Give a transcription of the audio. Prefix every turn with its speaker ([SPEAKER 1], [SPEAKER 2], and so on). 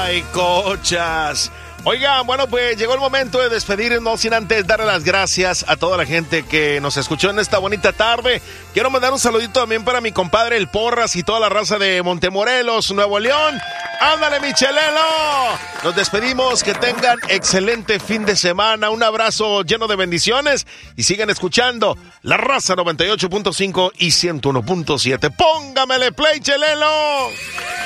[SPEAKER 1] Ay, cochas. Oigan, bueno, pues llegó el momento de despedirnos sin antes darle las gracias a toda la gente que nos escuchó en esta bonita tarde. Quiero mandar un saludito también para mi compadre El Porras y toda la raza de Montemorelos, Nuevo León. ¡Ándale, Michelelo! Nos despedimos, que tengan excelente fin de semana, un abrazo lleno de bendiciones y sigan escuchando La Raza 98.5 y 101.7. ¡Póngamele play, Chelelo!